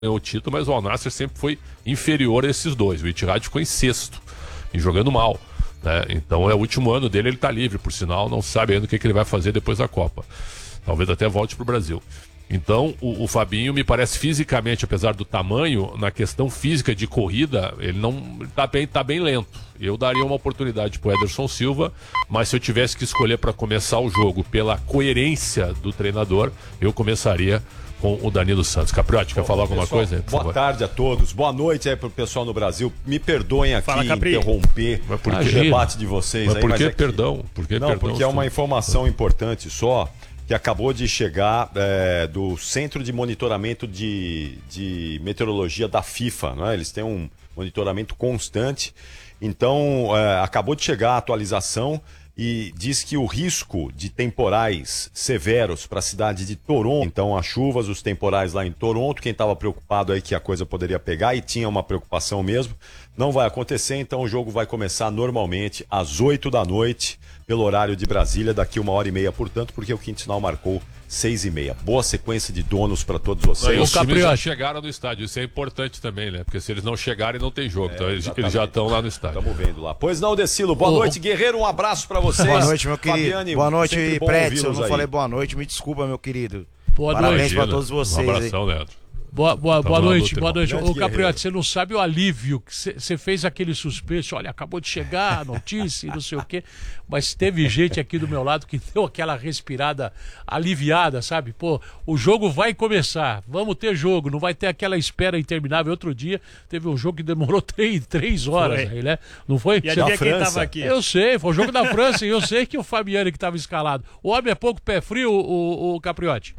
ganhou o título, mas o Al Nassr sempre foi inferior a esses dois. O Ittihad ficou em sexto e jogando mal, né? Então é o último ano dele, ele está livre, por sinal, não sabe ainda o que ele vai fazer depois da Copa. Talvez até volte para o Brasil. Então o Fabinho me parece fisicamente, apesar do tamanho, na questão física de corrida, ele não tá bem lento. Eu daria uma oportunidade pro Ederson Silva, mas se eu tivesse que escolher para começar o jogo pela coerência do treinador, eu começaria com o Danilo Santos. Capriotti, quer falar alguma coisa aí, por boa favor? tarde a todos. Boa noite aí pro pessoal no Brasil. Me perdoem aqui interromper o Imagina. debate de vocês. Mas aí, por que é que... perdão? Porque é uma informação importante só, que acabou de chegar do Centro de Monitoramento de Meteorologia da FIFA, né? Eles têm um monitoramento constante. Então, acabou de chegar a atualização e diz que o risco de temporais severos para a cidade de Toronto, então as chuvas, os temporais lá em Toronto, quem estava preocupado aí que a coisa poderia pegar e tinha uma preocupação mesmo, não vai acontecer, então o jogo vai começar normalmente às 8 da noite, pelo horário de Brasília, daqui 1h30, portanto, porque o Quinto Sinal marcou 6h30. Boa sequência de donos para todos vocês. Os times já chegaram no estádio, isso é importante também, né? Porque se eles não chegarem, não tem jogo. Então eles já estão lá no estádio. Estamos vendo lá. Pois não, Decilo. Boa noite, Guerreiro. Um abraço para vocês. Boa noite, meu querido. Fabiane, boa noite, Prédio. Eu não aí. falei boa noite, me desculpa, meu querido. Boa Parabéns noite. para todos vocês. Um abração, Leandro. Boa noite, boa noite. Grande Ô, Capriotti, você não sabe o alívio que você fez aquele suspense. Olha, acabou de chegar a notícia e não sei o quê. Mas teve gente aqui do meu lado que deu aquela respirada aliviada, sabe? Pô, o jogo vai começar, vamos ter jogo, não vai ter aquela espera interminável. Outro dia teve um jogo que demorou 3 horas aí, né? Não foi? E adivinha quem tava aqui? Eu sei, foi o jogo da França e eu sei que o Fabiani que estava escalado. O homem é pouco pé frio, o Capriotti.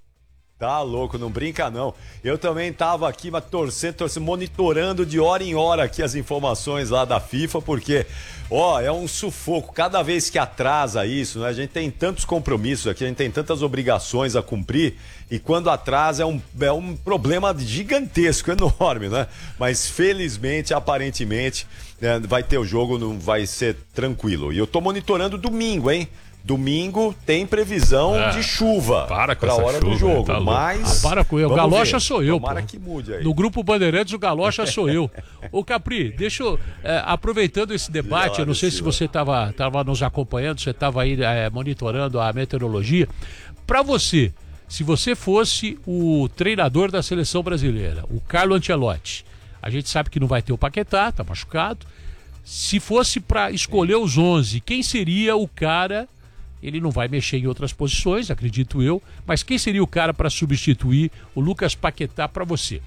Tá louco, não brinca não. Eu também tava aqui, mas torcendo, monitorando de hora em hora aqui as informações lá da FIFA, porque, é um sufoco. Cada vez que atrasa isso, né? A gente tem tantos compromissos aqui, a gente tem tantas obrigações a cumprir, e quando atrasa é um problema gigantesco, enorme, né? Mas felizmente, aparentemente, vai ter o jogo, não vai ser tranquilo. E eu tô monitorando domingo, hein? Domingo tem previsão de chuva para a hora do jogo, tá mas... para com eu, o Galocha sou eu, Tomara pô. que mude aí. No Grupo Bandeirantes, o Galocha sou eu. Ô Capri, deixa eu, aproveitando esse debate, eu não sei se você estava nos acompanhando, você estava aí monitorando a meteorologia. Para você, se você fosse o treinador da seleção brasileira, o Carlo Ancelotti, a gente sabe que não vai ter o Paquetá, tá machucado. Se fosse para escolher os 11, quem seria o cara... Ele não vai mexer em outras posições, acredito eu. Mas quem seria o cara para substituir o Lucas Paquetá para você?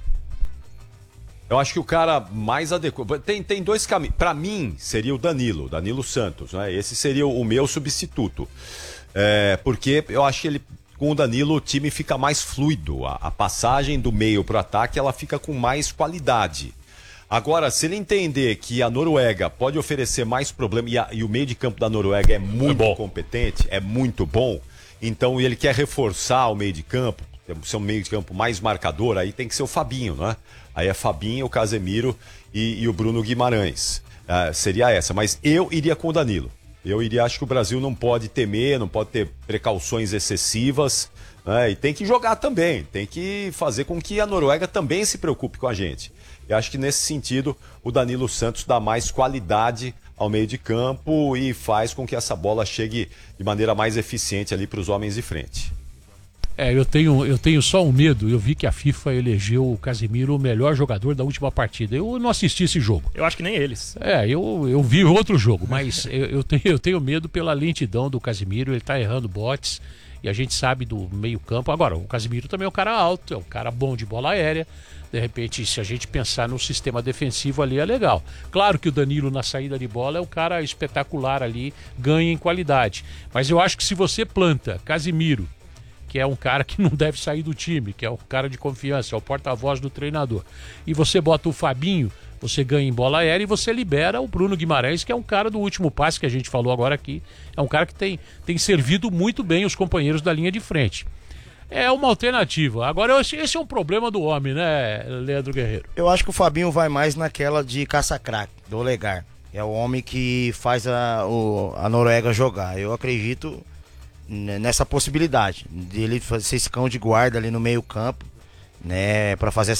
Eu acho que o cara mais adequado... Tem dois caminhos. Para mim, seria o Danilo Santos, né? Esse seria o meu substituto. Porque eu acho que ele, com o Danilo o time fica mais fluido. A passagem do meio para o ataque ela fica com mais qualidade. Agora, se ele entender que a Noruega pode oferecer mais problema e o meio de campo da Noruega é muito competente, é muito bom, então ele quer reforçar o meio de campo, ser um meio de campo mais marcador, aí tem que ser o Fabinho, né? Aí é Fabinho, o Casemiro e o Bruno Guimarães. Seria essa, mas eu iria com o Danilo. Acho que o Brasil não pode temer, não pode ter precauções excessivas, né? E tem que jogar também, tem que fazer com que a Noruega também se preocupe com a gente. Eu acho que nesse sentido o Danilo Santos dá mais qualidade ao meio de campo e faz com que essa bola chegue de maneira mais eficiente ali para os homens de frente. Eu tenho só um medo. Eu vi que a FIFA elegeu o Casemiro o melhor jogador da última partida. Eu não assisti esse jogo. Eu acho que nem eles. Eu vi outro jogo, mas eu tenho medo pela lentidão do Casemiro. Ele tá errando botes e a gente sabe do meio campo. Agora, o Casemiro também é um cara alto, é um cara bom de bola aérea. De repente, se a gente pensar no sistema defensivo ali, é legal. Claro que o Danilo na saída de bola é um cara espetacular ali, ganha em qualidade. Mas eu acho que se você planta Casemiro, que é um cara que não deve sair do time, que é um cara de confiança, é o porta-voz do treinador, e você bota o Fabinho, você ganha em bola aérea e você libera o Bruno Guimarães, que é um cara do último passe que a gente falou agora aqui. É um cara que tem servido muito bem os companheiros da linha de frente. É uma alternativa. Agora, esse é um problema do homem, né, Leandro Guerreiro? Eu acho que o Fabinho vai mais naquela de caça-craque, do Olegar. É o homem que faz a Noruega jogar. Eu acredito nessa possibilidade dele ser esse cão de guarda ali no meio campo né, para fazer